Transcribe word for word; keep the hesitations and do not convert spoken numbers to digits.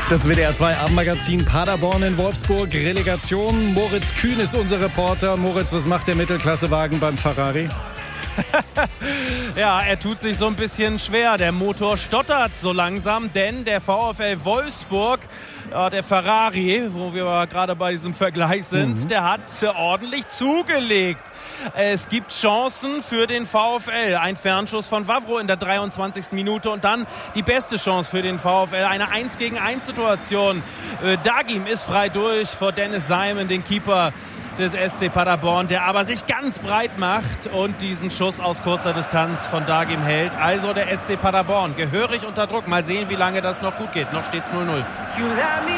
Das W D R zwei Abendmagazin Paderborn in Wolfsburg. Relegation. Moritz Kühn ist unser Reporter. Moritz, was macht der Mittelklassewagen beim Ferrari? Ja, er tut sich so ein bisschen schwer. Der Motor stottert so langsam, denn der VfL Wolfsburg, ja, der Ferrari, wo wir gerade bei diesem Vergleich sind, mhm. der hat ordentlich zugelegt. Es gibt Chancen für den VfL. Ein Fernschuss von Wavro in der dreiundzwanzigsten Minute und dann die beste Chance für den VfL. Eine eins gegen eins Situation. Dagim ist frei durch vor Dennis Simon, den Keeper des S C Paderborn, der aber sich ganz breit macht und diesen Schuss aus kurzer Distanz von Dagim hält. Also der S C Paderborn gehörig unter Druck. Mal sehen, wie lange das noch gut geht. Noch steht es null null.